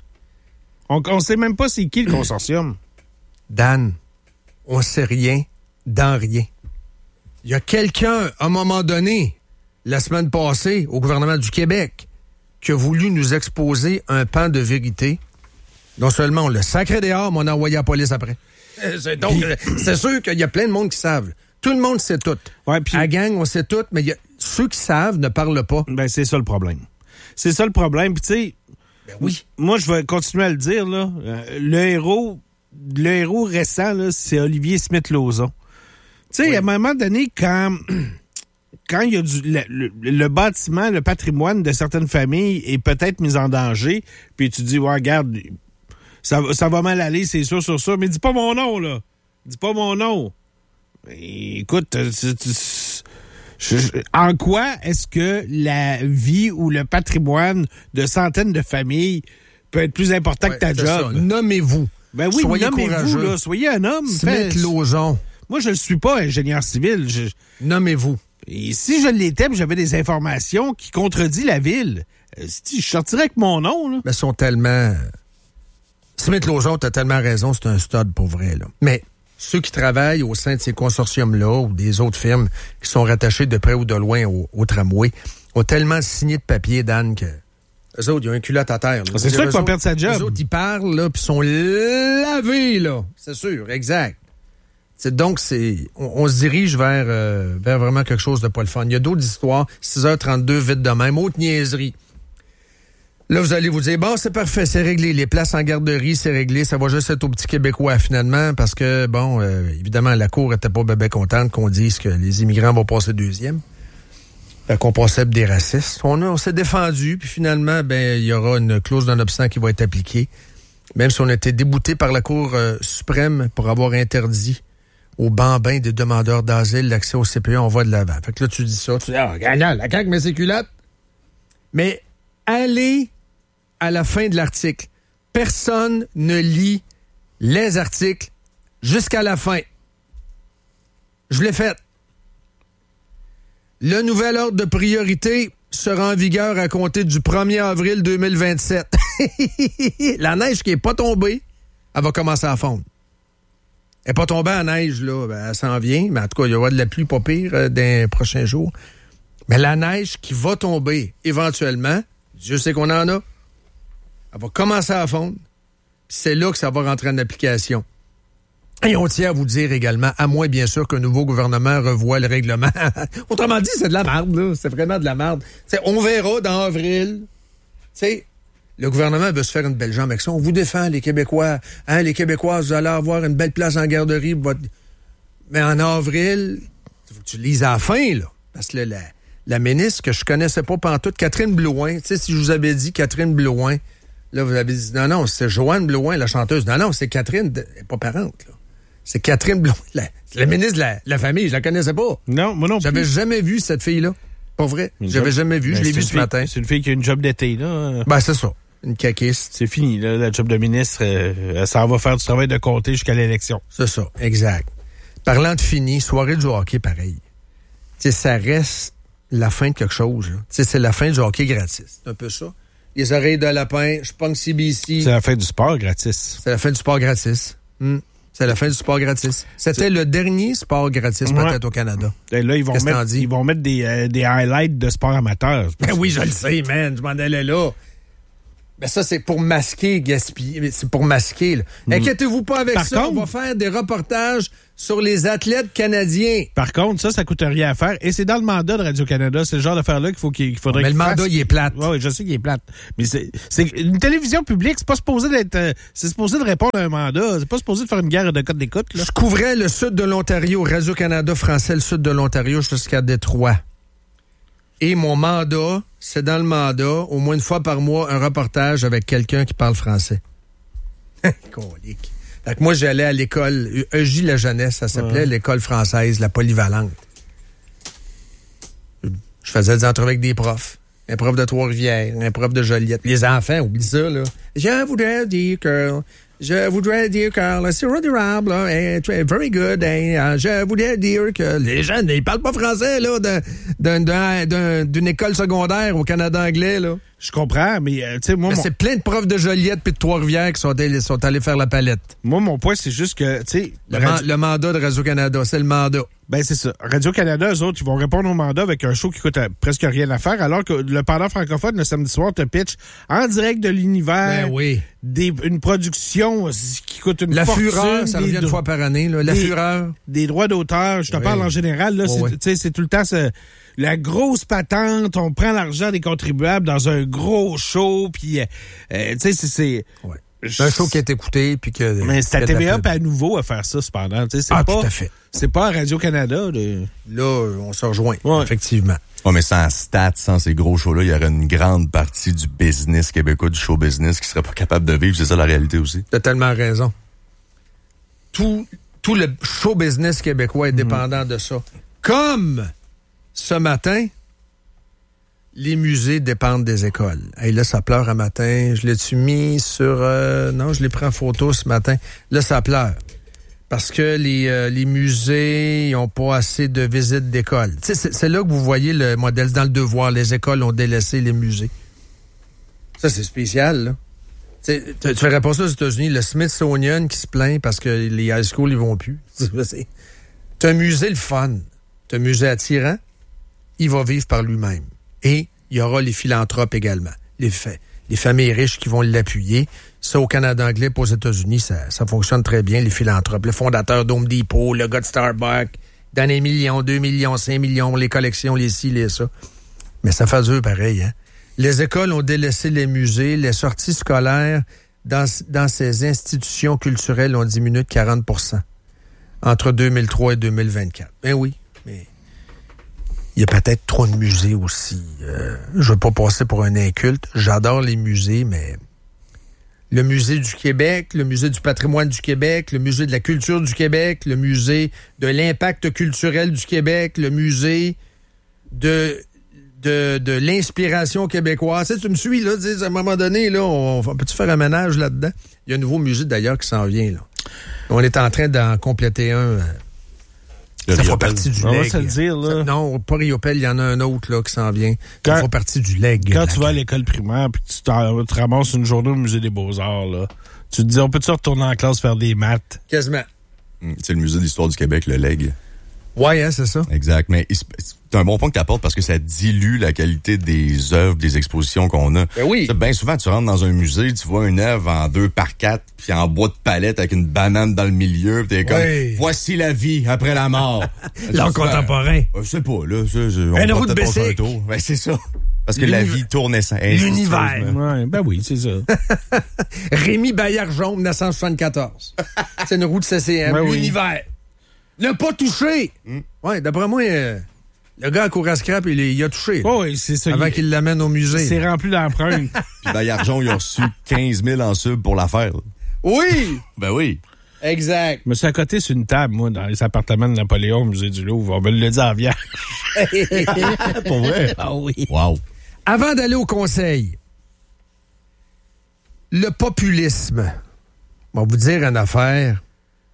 On ne sait même pas c'est qui le consortium. Dan, on sait rien dans rien. Il y a quelqu'un, à un moment donné, la semaine passée, au gouvernement du Québec, qui a voulu nous exposer un pan de vérité. Non seulement on le sacré dehors, mais on a envoyé la police après. C'est donc, c'est sûr qu'il y a plein de monde qui savent. Tout le monde sait tout. Ouais, puis... À la gang, on sait tout, mais il y a... ceux qui savent ne parlent pas. Ben, c'est ça le problème. C'est ça le problème. Puis, tu sais, ben oui. Moi, je vais continuer à le dire, là. Euh, le héros, le héros récent, là, c'est Olivier Smith-Lauzon. Tu sais, oui. À un moment donné, quand, quand il y a du, le, le, le bâtiment, le patrimoine de certaines familles est peut-être mis en danger, puis tu dis, ouais, regarde, ça, ça va mal aller, c'est sûr, sur ça, mais dis pas mon nom, là. Dis pas mon nom. Écoute, c'est, c'est, je, je, en quoi est-ce que la vie ou le patrimoine de centaines de familles peut être plus important ouais, que ta job? Ça. Nommez-vous. Ben oui, soyez nommez-vous, courageux. Là, soyez un homme. Smith-Lauzon. Moi, je ne suis pas ingénieur civil. Je... Nommez-vous. Et si je l'étais, j'avais des informations qui contredisent la ville, je sortirais avec mon nom. Là. Mais ils sont tellement... Smith-Lauzon, t'as tellement raison, c'est un stud pour vrai. Là. Mais ceux qui travaillent au sein de ces consortiums-là ou des autres firmes qui sont rattachées de près ou de loin au, au tramway ont tellement signé de papier, Dan, que eux autres, ils ont un culotte à terre. Là. C'est sûr qu'ils vont perdre sa job. Les autres, ils parlent, là, puis sont lavés, là. C'est sûr, exact. C'est, donc, c'est, on, on se dirige vers, euh, vers vraiment quelque chose de pas le fun. Il y a d'autres histoires. six heures trente-deux, vite de même. Autre niaiserie. Là, vous allez vous dire, bon, c'est parfait, c'est réglé. Les places en garderie, c'est réglé. Ça va juste être aux petits Québécois, finalement, parce que, bon, euh, évidemment, la Cour était pas bébé contente qu'on dise que les immigrants vont passer deuxième. Fait qu'on passait des racistes. On, a, on s'est défendu, puis finalement, ben, il y aura une clause d'un obstant qui va être appliquée. Même si on a été débouté par la Cour euh, suprême pour avoir interdit aux bambins des demandeurs d'asile l'accès au C P E, on va de l'avant. Fait que là, tu dis ça, tu dis, ah, gagnant, la C A Q met ses culottes. Mais allez à la fin de l'article. Personne ne lit les articles jusqu'à la fin. Je l'ai fait. Le nouvel ordre de priorité sera en vigueur à compter du premier avril deux mille vingt-sept. La neige qui n'est pas tombée, elle va commencer à fondre. Elle n'est pas tombée en neige, là, ben, elle s'en vient, mais en tout cas, il y aura de la pluie pas pire euh, dans les prochains jours. Mais la neige qui va tomber éventuellement, Dieu sait qu'on en a, elle va commencer à fondre, puis c'est là que ça va rentrer en application. Et on tient à vous dire également, à moins bien sûr qu'un nouveau gouvernement revoie le règlement. Autrement dit, c'est de la merde, là. C'est vraiment de la merde. T'sais, on verra dans avril. T'sais, le gouvernement veut se faire une belle jambe avec ça. On vous défend, les Québécois. Hein, les Québécois, vous allez avoir une belle place en garderie. Votre... Mais en avril, il faut que tu lises à la fin, là. Parce que là, la, la ministre que je connaissais pas pantoute, Catherine Blouin, tu sais, si je vous avais dit Catherine Blouin, là, vous avez dit, non, non, c'est Joanne Blouin, la chanteuse. Non, non, c'est Catherine, elle n'est pas parente, là. C'est Catherine Blouin, la, la ministre de la, la famille. Je la connaissais pas. Non, moi non plus. J'avais jamais vu cette fille-là. Pas vrai. Une J'avais job... jamais vu. Ben, je l'ai vu ce fille, matin. C'est une fille qui a une job d'été, là. Ben, c'est ça. Une caquiste. C'est fini, là. La job de ministre, euh, ça va faire du travail de comté jusqu'à l'élection. C'est ça. Exact. Parlant de fini, soirée du hockey, pareil. Tu sais, ça reste la fin de quelque chose. C'est la fin du hockey gratis. C'est un peu ça. Les oreilles de lapin, je pense C B C. C'est la fin du sport gratis. C'est la fin du sport gratis. Hum. C'est la fin du sport gratis. C'était c'est... le dernier sport gratis peut-être ouais. au Canada. Et là, ils vont, mettre, ils vont mettre des, euh, des highlights de sport amateur. Ben oui, je le sais, man. Je m'en allais là. Ben ça, c'est pour masquer, gaspiller. C'est pour masquer. Là. Mm. Inquiétez-vous pas avec Par ça. Contre, on va faire des reportages sur les athlètes canadiens. Par contre, ça, ça coûte rien à faire. Et c'est dans le mandat de Radio-Canada. C'est le genre d'affaire-là qu'il, faut qu'il, qu'il faudrait Mais qu'il le mandat, fasse. il est plate. Oui, ouais, je sais qu'il est plate. Mais c'est, c'est une télévision publique, c'est pas supposé d'être... Euh, c'est supposé de répondre à un mandat. C'est pas supposé de faire une guerre de code d'écoute. Là. Je couvrais le sud de l'Ontario, Radio-Canada français, le sud de l'Ontario jusqu'à Détroit. Et mon mandat, c'est dans le mandat, au moins une fois par mois, un reportage avec quelqu'un qui parle français. Colique. Fait que moi, j'allais à l'école, E J La Jeunesse, ça s'appelait, ouais. l'école française, la polyvalente. Je faisais des entrevues avec des profs. Un prof de Trois-Rivières, un prof de Joliette. Les enfants, oublie ça, là. Je voudrais dire que... Je voudrais dire que le sirop d'érable est very good. Hein, je voudrais dire que les jeunes, ils parlent pas français là, d'un, d'un, d'un, d'un, d'une école secondaire au Canada anglais. Là. Je comprends, mais euh, tu sais, moi... Mais mon... c'est plein de profs de Joliette puis de Trois-Rivières qui sont allés, sont allés faire la palette. Moi, mon point, c'est juste que, tu sais... Le, Radio... man, le mandat de Radio-Canada, c'est le mandat. Ben, c'est ça. Radio-Canada, eux autres, ils vont répondre au mandat avec un show qui coûte euh, presque rien à faire, alors que le pendant francophone, le samedi soir, te pitch en direct de l'univers. Ben oui. Des, une production qui coûte une la fortune. La Fureur, ça revient une fois par année, là. La des, Fureur. Des droits d'auteur, je te oui. parle en général, là. Oh, c'est, oui. c'est tout le temps ce, la grosse patente, on prend l'argent des contribuables dans un gros show, puis, euh, tu sais, c'est... c'est ouais. C'est un show qui est écouté puis que. Mais c'est à T V A à nouveau à faire ça cependant. C'est ah, pas, tout à fait. C'est pas à Radio-Canada. De... Là, on se rejoint, ouais. effectivement. Oh, mais sans stats, sans ces gros shows-là, il y aurait une grande partie du business québécois, du show business, qui serait pas capable de vivre. C'est ça la réalité aussi. T'as tellement raison. Tout, tout le show business québécois est mmh. dépendant de ça. Comme ce matin. Les musées dépendent des écoles. Hey, là, ça pleure un matin. Je l'ai-tu mis sur... Euh, non, je l'ai pris en photo ce matin. Là, ça pleure. Parce que les, euh, les musées n'ont pas assez de visites d'école. C'est, c'est là que vous voyez le modèle dans le Devoir. Les écoles ont délaissé les musées. Ça, c'est spécial, là. Tu, tu ferais pas ça aux États-Unis. Le Smithsonian qui se plaint parce que les high schools, ils vont plus. C'est, c'est un musée le fun. C'est un musée attirant. Il va vivre par lui-même. Et il y aura les philanthropes également, les, fa- les familles riches qui vont l'appuyer. Ça, au Canada anglais, pas aux États-Unis, ça, ça fonctionne très bien, les philanthropes. Le fondateur d'Home Depot, le gars de Starbucks, dans les millions, deux millions, cinq millions, les collections, les ci, les ça. Mais ça fait eux pareil, hein. Les écoles ont délaissé les musées, les sorties scolaires dans, dans ces institutions culturelles ont diminué de quarante pour cent entre deux mille trois et deux mille vingt-quatre. Ben oui, mais... Il y a peut-être trop de musées aussi. Euh, je veux pas passer pour un inculte. J'adore les musées, mais le musée du Québec, le musée du patrimoine du Québec, le musée de la culture du Québec, le musée de l'impact culturel du Québec, le musée de de, de l'inspiration québécoise. Tu sais, tu me suis, là, à un moment donné, là, on, on peut-tu faire un ménage là-dedans? Il y a un nouveau musée, d'ailleurs, qui s'en vient, là. On est en train d'en compléter un... Euh, ça fait partie du on leg. va se le dire, là. Ça, non, pas Riopelle, il y en a un autre là qui s'en vient. Quand, ça fait partie du leg. Quand tu vas à l'école primaire puis tu te ramasses une journée au musée des Beaux-Arts, là, tu te dis, on peut-tu retourner en classe faire des maths? Quasiment. Mmh, c'est le musée d'histoire du Québec, le leg. Ouais, hein, c'est ça. Exact. Mais c'est un bon point que tu apportes parce que ça dilue la qualité des œuvres, des expositions qu'on a. Ben oui. Bien souvent, tu rentres dans un musée, tu vois une œuvre en deux par quatre, puis en bois de palette avec une banane dans le milieu, puis t'es comme, oui. Voici la vie après la mort. L'art contemporain. Je sais pas, là. Je, je, on une route Bessic. Ben, c'est ça. Parce que L'univers. La vie tourne sans. L'univers. Ouais, ben oui, c'est ça. Rémi Bayard-Jean, dix-neuf cent soixante-quatorze. C'est une route C C M. Ben L'univers. Oui. Ne pas toucher! Mm. Ouais, d'après moi, euh, le gars à cour à scrap, il, il a touché. Oh, oui, c'est ça. Avant il, qu'il l'amène au musée. C'est rempli d'empreintes. Puis Bayard-Jean, il a reçu quinze mille en sub pour l'affaire. Oui! Ben oui. Exact. Je me suis à côté sur une table, moi, dans les appartements de Napoléon au musée du Louvre. On me le dit en vierge. Pour vrai? Ah oui. Wow. Avant d'aller au conseil, le populisme. On va vous dire une affaire.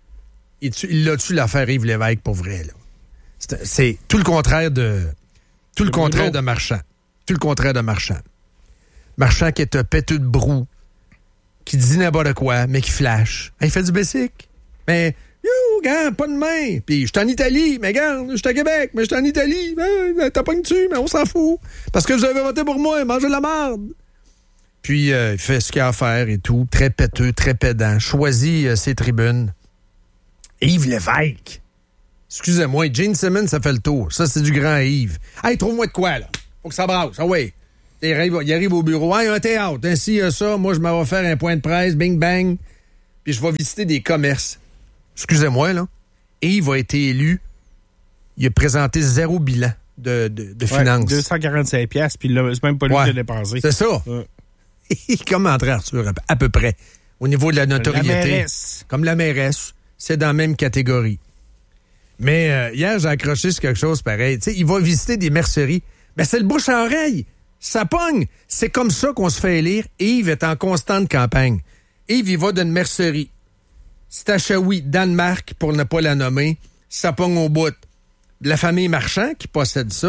Il l'a-tu l'affaire Yves Lévesque pour vrai, là? C'est, c'est tout le contraire de, Tout le, le contraire de Marchand. Tout le contraire de Marchand. Marchand qui est un péteux de brou, qui dit n'importe quoi, mais qui flash. Il fait du basic. Mais, yo, gars, pas de main. Puis, je suis en Italie, mais regarde, je suis à Québec, mais je suis en Italie. Ben, t'as pas dessus, mais on s'en fout. Parce que vous avez voté pour moi, mangez de la merde. Puis, euh, il fait ce qu'il a à faire et tout. Très péteux, très pédant. Choisit euh, ses tribunes. Yves Lévesque. Excusez-moi, Gene Simmons, ça fait le tour. Ça, c'est du grand Yves. Hey, trouve-moi de quoi, là? Faut que ça brasse. Ah oui. Il arrive, il arrive au bureau. Hey, un théâtre. Ainsi, euh, ça, moi, je m'en vais faire un point de presse. Bing, bang. Puis je vais visiter des commerces. Excusez-moi, là. Yves a été élu. Il a présenté zéro bilan de, de, de ouais, finances. deux cent quarante-cinq piastres, puis là, c'est même pas lui ouais, qui l'a dépensé. C'est ça. Ouais. Comme André Arthur, à peu près. Au niveau de la notoriété. La mairesse. Comme la mairesse. C'est dans la même catégorie. Mais euh, hier, j'ai accroché sur quelque chose pareil. Tu sais, il va visiter des merceries. Ben, c'est le bouche à oreille. Ça pogne. C'est comme ça qu'on se fait élire. Yves est en constante campagne. Yves, il va d'une mercerie. Stachaoui, Danemark, pour ne pas la nommer. Ça pogne au bout. La famille Marchand qui possède ça.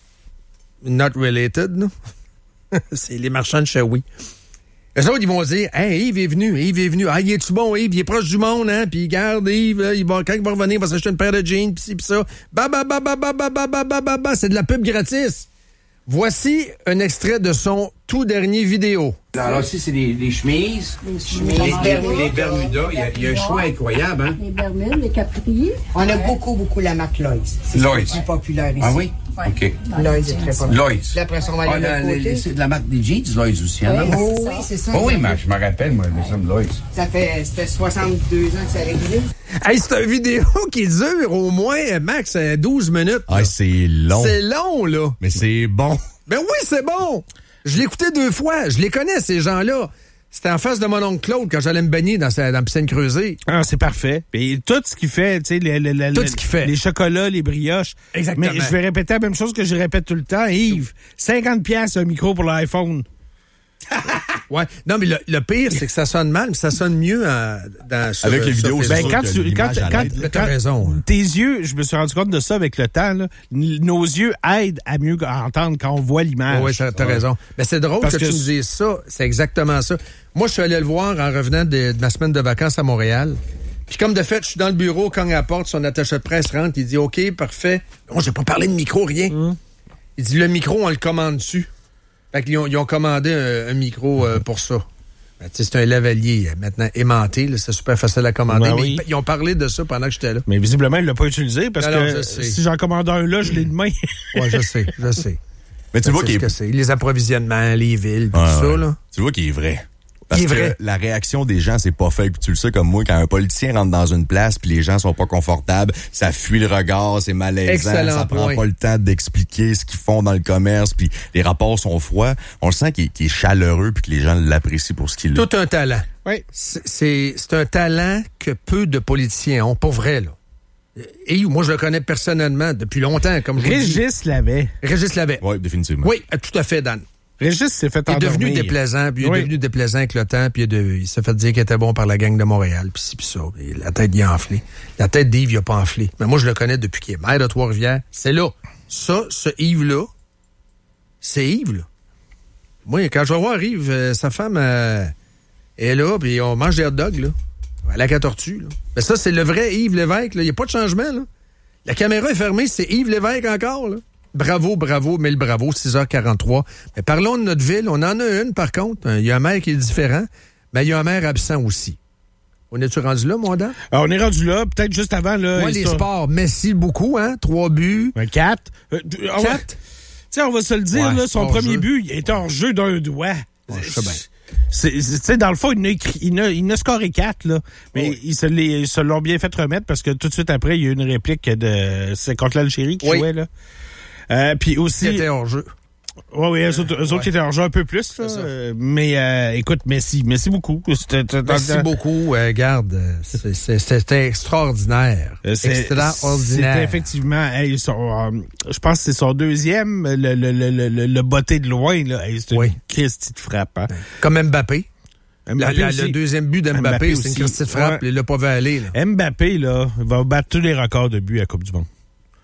Not related, non? C'est les marchands de Shawi. Eux autres, ils vont dire, hey, Yves est venu, Yves est venu. Ah, il est-tu bon, Yves? Il est proche du monde, hein? Puis, garde, Yves, là, il va, quand il va revenir, il va s'acheter une paire de jeans, pis ci, pis ça. Ba, ba, ba, ba, ba, ba, ba, ba, ba, ba, ba. C'est de la pub gratis. Voici un extrait de son tout dernier vidéo. Alors, ici, c'est des, des chemises. Les chemises. Les, Bermudas. Les Bermudas. Il y a, il y a un choix incroyable, hein? Les Bermudes, les Capri. On a beaucoup, beaucoup la marque Lloyds. C'est Lloyds. plus populaire ici. Ah oui? Ouais. OK. Lloyds est très populaire. Lloyds. Puis après, on va aller ah, de l'autre côté. C'est de la marque des jeans, Lloyds aussi, hein? Oui, oh, oui, c'est ça. Oh oui, mais je me rappelle, moi, les hommes Lloyds. Ça fait, ça fait soixante-deux ans que ça a réglé. Hey, c'est une vidéo qui dure au moins, max, douze minutes. Ah, c'est long. C'est long, là. Mais c'est bon. Ben oui, c'est bon. Je l'ai écouté deux fois. Je les connais, ces gens-là. C'était en face de mon oncle Claude quand j'allais me baigner dans, sa, dans la piscine creusée. Ah, c'est parfait. Et tout ce qu'il fait, tu sais, les, les, les, tout ce qu'il fait. Les chocolats, les brioches. Exactement. Mais je vais répéter la même chose que je répète tout le temps. Yves, cinquante piastres un micro pour l'iPhone. Ouais. Non, mais le, le pire, c'est que ça sonne mal, mais ça sonne mieux en, dans, sur, avec les vidéos. Ben, quand tu, quand, quand, quand t'as raison. Hein. Tes yeux, je me suis rendu compte de ça avec le temps, là, nos yeux aident à mieux entendre quand on voit l'image. Oui, t'as, t'as ouais. raison. Mais c'est drôle que, que tu me dises ça. C'est exactement ça. Moi, je suis allé le voir en revenant de, de ma semaine de vacances à Montréal. Puis comme de fait, je suis dans le bureau, quand à la porte, son attaché de presse rentre, il dit « OK, parfait. » Moi, j'ai pas parlé de micro, rien. Mm. Il dit « Le micro, on le commande dessus. » Fait qu'ils ont, ils ont commandé un, un micro euh, pour ça. Ben, c'est un lavalier maintenant aimanté. Là, c'est super facile à commander. Ben mais oui. ils, ils ont parlé de ça pendant que j'étais là. Mais visiblement, il ne l'a pas utilisé parce Alors, que si j'en commande un là, je l'ai demain. Oui, je sais, je sais. Mais tu ben, vois qu'il est... que c'est. Les approvisionnements, les villes, tout ouais, ça. Ouais. Là. Tu vois qu'il est vrai. Parce il est que vrai. la réaction des gens, c'est pas fait. Puis tu le sais comme moi, quand un politicien rentre dans une place puis les gens sont pas confortables, ça fuit le regard, c'est malaisant, Excellent ça prend point. pas le temps d'expliquer ce qu'ils font dans le commerce, puis les rapports sont froids. On le sent qu'il est, qu'il est chaleureux puis que les gens l'apprécient pour ce qu'il est. Tout un talent. Oui. C'est, c'est, c'est un talent que peu de politiciens ont, pour vrai, là. Et moi, je le connais personnellement depuis longtemps, comme je Régis l'avait. Régis l'avait. Oui, définitivement. Oui, tout à fait, Dan. Régis s'est fait endormir. Il est devenu déplaisant, puis il est oui. devenu déplaisant avec le temps, puis il, de, il s'est fait dire qu'il était bon par la gang de Montréal, puis ci, puis ça. Et la tête, il a enflé. La tête d'Yves, il a pas enflé. Mais moi, je le connais depuis qu'il est maire de Trois-Rivières. C'est là. Ça, ce Yves-là, c'est Yves, là. Moi, quand je vais voir Yves, euh, sa femme euh, est là, puis on mange des hot dogs, là. À la tortue, là. Mais ça, c'est le vrai Yves Lévesque, là. Il n'y a pas de changement, là. La caméra est fermée, c'est Yves Lévesque encore, là. Bravo, bravo, mille bravo, six heures quarante-trois. Mais parlons de notre ville. On en a une, par contre. Il y a un maire qui est différent, mais il y a un maire absent aussi. On est-tu rendu là, mon Dan? Alors, on est rendu là, peut-être juste avant. Là, Moi, les ça... sports, Messi, beaucoup, hein? Trois buts. Un quatre. Euh, quatre? Va... Tu sais, on va se le dire, ouais, là, son premier jeu. but, il était hors jeu d'un doigt. Ouais, je sais bien. Tu sais, dans le fond, il a, écrit, il a, il a scoré quatre, là. Mais oui. ils, se les, ils se l'ont bien fait remettre parce que tout de suite après, il y a eu une réplique de. C'est contre l'Algérie qui oui. jouait, là. Euh, puis aussi. Qui était hors jeu. Oui, oui, eux autres, eux ouais. autres qui étaient hors jeu un peu plus, là. Euh, mais euh, écoute, merci. Merci beaucoup. C'était, c'était, merci dans... beaucoup. Euh, garde, c'est, c'est, c'était extraordinaire. C'est, extraordinaire. C'était effectivement, hey, son, euh, je pense que c'est son deuxième, le, le, le, le, le botté de loin, là. Hey, c'est oui. une Christie de frappe, hein. Comme Mbappé. Mbappé la, la, le deuxième but d'Mbappé, Mbappé c'est une Christie de frappe. Ouais. Il l'a pas vu aller, là. Mbappé, là, va battre tous les records de buts à la Coupe du Monde.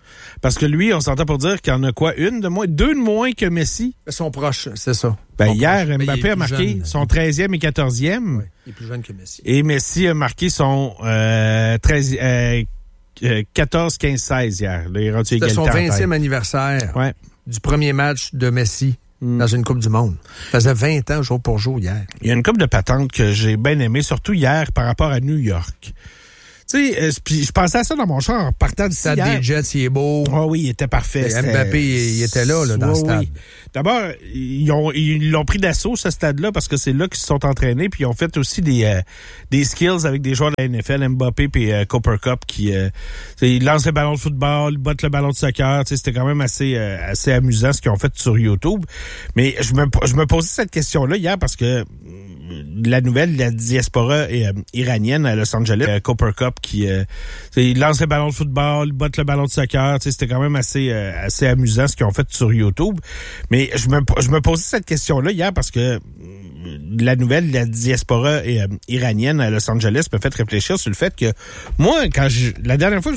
Parce que lui, on s'entend pour dire qu'il y en a quoi? Une de moins? Deux de moins que Messi? Ils sont proches, c'est ça. Ben, Son hier, proche. Mbappé Ben, a marqué jeune. son treizième et quatorzième. Oui, il est plus jeune que Messi. Et Messi a marqué son euh, treize, euh, quatorze, quinze, seize hier. Là, il est rendu C'était son égalité en tête. vingtième anniversaire Ouais. du premier match de Messi mm. dans une Coupe du Monde. Ça faisait vingt ans jour pour jour hier. Il y a une couple de patentes que j'ai bien aimé, surtout hier par rapport à New York. Tu sais, euh, puis je pensais à ça dans mon char en partant d'ici Stade hier. des Jets, il est beau. Oh oui, il était parfait. Et Mbappé, il, il était là, là dans oh, le stade. Oui. D'abord, ils ont ils l'ont pris d'assaut, ce stade-là, parce que c'est là qu'ils se sont entraînés, puis ils ont fait aussi des euh, des skills avec des joueurs de la N F L, Mbappé puis euh, Cooper Cup, qui euh, ils lancent le ballon de football, ils battent le ballon de soccer. C'était quand même assez euh, assez amusant ce qu'ils ont fait sur YouTube. Mais je me je me posais cette question-là hier parce que la nouvelle, la diaspora euh, iranienne à Los Angeles, euh, Cooper Cup, qui euh, il lance le ballon de football, il batte le ballon de soccer. C'était quand même assez euh, assez amusant ce qu'ils ont fait sur YouTube. Mais je me je me posais cette question-là hier parce que la nouvelle, la diaspora euh, iranienne à Los Angeles me fait réfléchir sur le fait que moi, quand je la dernière fois